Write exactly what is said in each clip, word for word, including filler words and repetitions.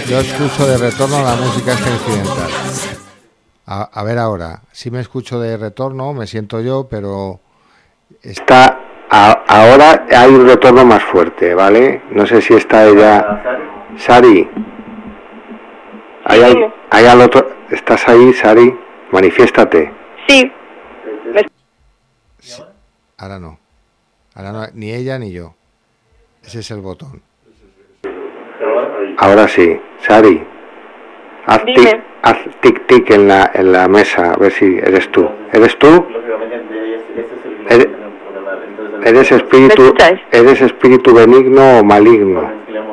yo escucho de retorno la música esta incidental. A, a ver ahora, sí me escucho de retorno, me siento yo, pero está a, ahora hay un retorno más fuerte, ¿vale? No sé si está ella. Sari, ¿hay, al, hay al otro? ¿Estás ahí, Sari? Manifiéstate. Sí. Sí. Ahora no. Ahora no, ni ella ni yo. Ese es el botón. Ahora sí, Sari. Haz tic, haz tic tic en la en la mesa, a ver si eres tú. ¿Eres tú? ¿Eres, eres espíritu eres espíritu benigno o maligno?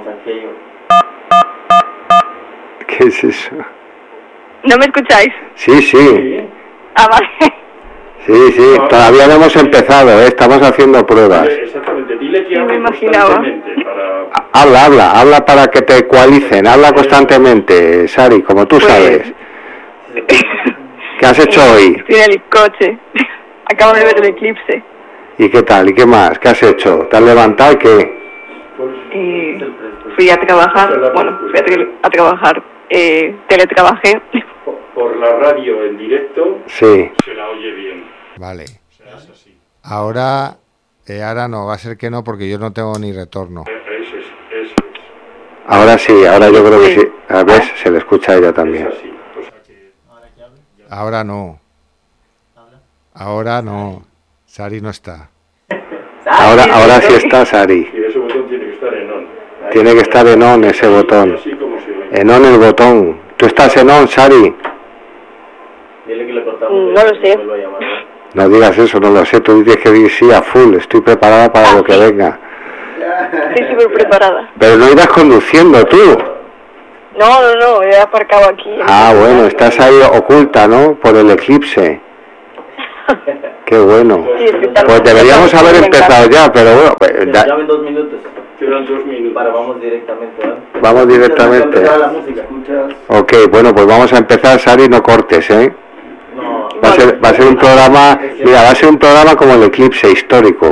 ¿Qué es eso? ¿No me escucháis? Sí, sí. Ah, vale. Sí, sí, todavía no hemos empezado, ¿eh? Estamos haciendo pruebas. Exactamente, dile que sí, me imaginaba. Para... Habla, habla, habla para que te ecualicen, habla constantemente, Sari, como tú pues... sabes. ¿Qué has hecho eh, hoy? Estoy en el coche, acabo de ver el eclipse. ¿Y qué tal? ¿Y qué más? ¿Qué has hecho? ¿Te has levantado y qué? Eh, fui a trabajar, bueno, fui a, tra- a trabajar, eh, teletrabajé. Por la radio en directo, sí. Se la oye bien. Vale. O sea, es así. Ahora, eh, ahora no, va a ser que no, porque yo no tengo ni retorno. Eso es, eso es. Ahora sí, ahora yo creo que sí. A ver, se le escucha a ella también. Es así. Pues... Ahora no. Ahora no. Sari no está. Ahora, ahora sí está Sari. Y ese botón tiene que estar en on. Tiene que estar en on ese botón. En on el botón. ¿Tú estás en on, Sari? Dile que le cortamos. No lo sé. No digas eso, no lo sé. Tú dices que dices sí a full. Estoy preparada para ah, lo que sí. venga. Estoy súper preparada. Pero no irás conduciendo tú. No, no, no. He aparcado aquí. Ah, bueno. Estás ahí oculta, ¿no? Por el eclipse. Qué bueno. Sí, es que pues deberíamos haber empezado ya, pero bueno. Pues, ya llamen dos minutos. Quedan dos minutos. Para, vamos directamente, ¿eh? Vamos directamente. La música. Ok, bueno, pues vamos a empezar, Sari, no cortes, ¿eh? No. Va a ser, va a ser un programa, mira, va a ser un programa como el eclipse histórico.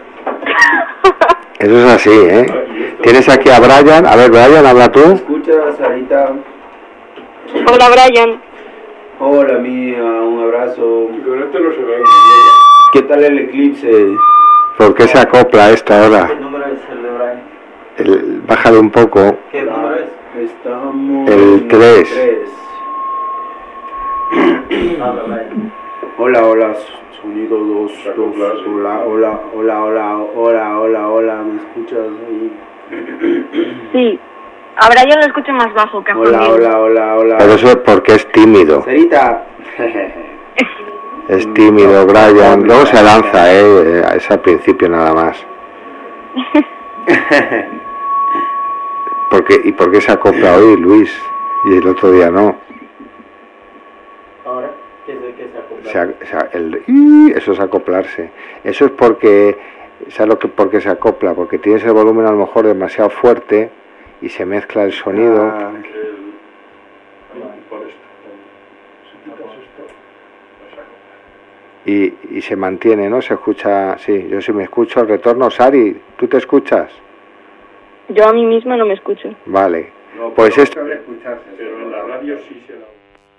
Eso es así, ¿eh? Tienes aquí a Brian. A ver, Brian, habla tú. Escucha, Sarita. Hola, Brian. Hola, mía, un abrazo. Con esto no se ve. ¿Qué tal el eclipse? ¿Por qué se acopla esto ahora? ¿Qué número es el de Brian? El, bájale un poco. ¿Qué número es? Estamos el tres. Hola, hola, sonido dos, dos. Hola, hola, hola, hola, hola, hola, hola, ¿me escuchas ahí? Sí. Ahora yo lo escucho más bajo que a Hola, hola, hola, hola. Pero eso es porque es tímido. Sarita. Es tímido, Brian. Luego se lanza, ¿eh? Es al principio nada más. ¿Por qué, ¿Y por qué se acopla hoy, Luis? Y el otro día no. ¿Ahora? ¿Qué es el que se acopla? Se, se, el, eso es acoplarse. Eso es porque... ¿Sabes lo que, por qué se acopla? Porque tienes el volumen a lo mejor demasiado fuerte y se mezcla el sonido. Ah, y, y se mantiene, ¿no? Se escucha... Sí, yo sí me escucho el retorno. Sari, ¿tú te escuchas? Yo a mí misma no me escucho. Vale. No, pues pero, esto... pero en la radio sí se da.